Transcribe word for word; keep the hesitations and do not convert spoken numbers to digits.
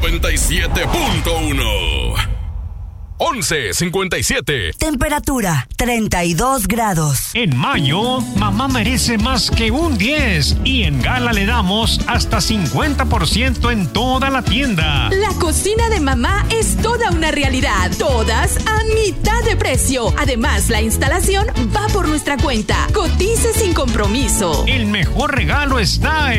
noventa y siete punto uno. once cincuenta y siete. Temperatura treinta y dos grados. En mayo, mamá merece más que un diez y en Gala le damos hasta cincuenta por ciento en toda la tienda. La cocina de mamá es toda una realidad. Todas a mitad de precio. Además, la instalación va por nuestra cuenta. Cotice sin compromiso. El mejor regalo está en